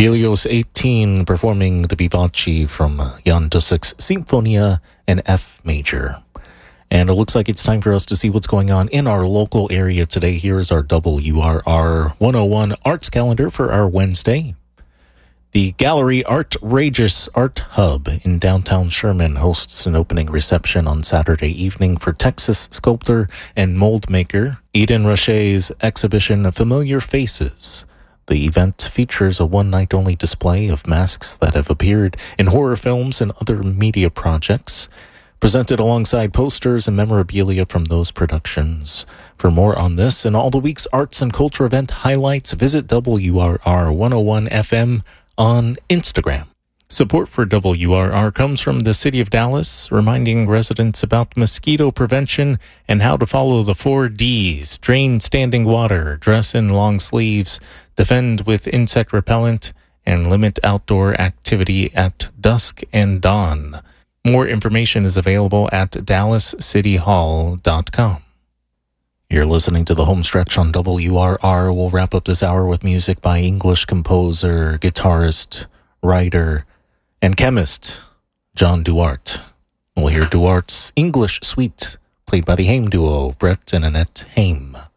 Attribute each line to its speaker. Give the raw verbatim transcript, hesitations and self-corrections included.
Speaker 1: Helios eighteen performing the Vivace from Jan Dussek's Sinfonia in F major. And it looks like it's time for us to see what's going on in our local area today. Here is our W R R one oh one Arts Calendar for our Wednesday. The Gallery Artrageous Art Hub in downtown Sherman hosts an opening reception on Saturday evening for Texas sculptor and mold maker Eden Roche's exhibition of Familiar Faces. The event features a one-night-only display of masks that have appeared in horror films and other media projects, presented alongside posters and memorabilia from those productions. For more on this and all the week's arts and culture event highlights, visit W R R one oh one F M on Instagram. Support for W R R comes from the City of Dallas, reminding residents about mosquito prevention and how to follow the four Ds: drain standing water, dress in long sleeves, defend with insect repellent, and limit outdoor activity at dusk and dawn. More information is available at dallas city hall dot com. You're listening to the home stretch on W R R. We'll wrap up this hour with music by English composer, guitarist, writer, and chemist John Duarte. We'll hear Duarte's English Suite, played by the Haim duo, Brett and Annette Haim.